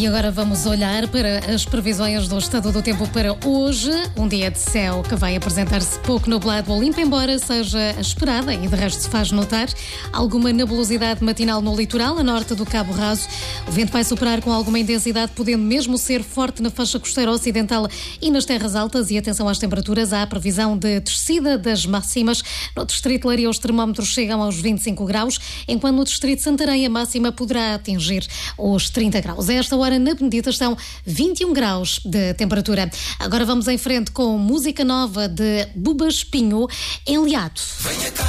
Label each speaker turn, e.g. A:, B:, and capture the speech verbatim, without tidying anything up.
A: E agora vamos olhar para as previsões do estado do tempo para hoje. Um dia de céu que vai apresentar-se pouco nublado ou limpo, embora seja esperada e de resto se faz notar alguma nebulosidade matinal no litoral, a norte do Cabo Raso. O vento vai soprar com alguma intensidade, podendo mesmo ser forte na faixa costeira ocidental e nas terras altas. E atenção às temperaturas, há a previsão de descida das máximas. No distrito de Leiria os termómetros chegam aos vinte e cinco graus, enquanto no distrito de Santarém a máxima poderá atingir os trinta graus. A esta hora na Benedita estão vinte e um graus de temperatura. Agora vamos em frente com música nova de Buba Espinho, Enliado.